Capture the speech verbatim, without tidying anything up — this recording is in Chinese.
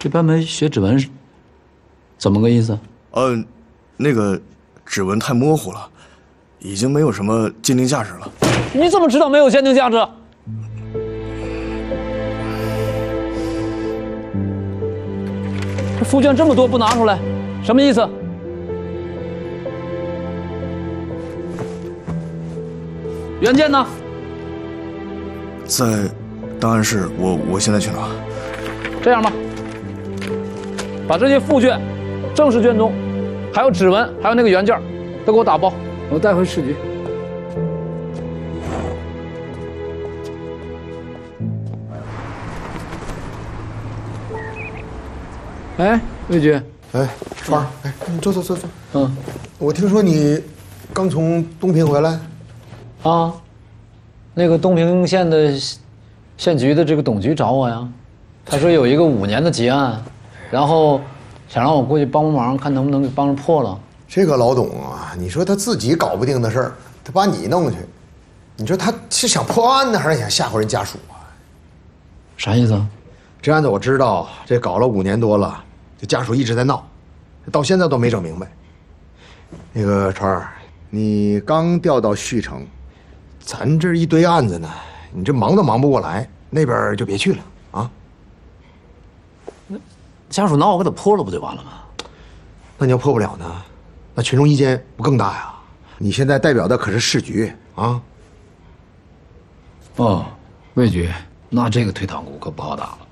这班没学指纹，怎么个意思？ 呃，那个指纹太模糊了，已经没有什么鉴定价值了。 你怎么知道没有鉴定价值？这复卷这么多不拿出来，什么意思？原件呢？ 在档案室，我我现在去拿。 这样吧，把这些复卷、正式卷宗，还有指纹，还有那个原件，都给我打包，我带回市局。哎，魏局， 哎，川儿，哎，你坐坐坐坐。 嗯， 我听说你刚从东平回来。 啊，那个东平县的县局的这个董局找我呀，他说有一个五年的结案，然后想让我过去帮帮忙，看能不能给帮着破了。 这个老董啊，你说他自己搞不定的事儿，他把你弄去，你说他是想破案呢，还是想吓唬人家属啊？ 啥意思啊？ 这案子我知道，这搞了五年多了，这家属一直在闹，到现在都没整明白。那个川儿，你刚调到旭城，咱这一堆案子呢，你这忙都忙不过来，那边就别去了啊。 家属闹，我给他破了不就完了吗？ 那你要破不了呢，那群众意见不更大呀？你现在代表的可是市局啊。 哦，魏局，那这个退堂鼓可不好打了。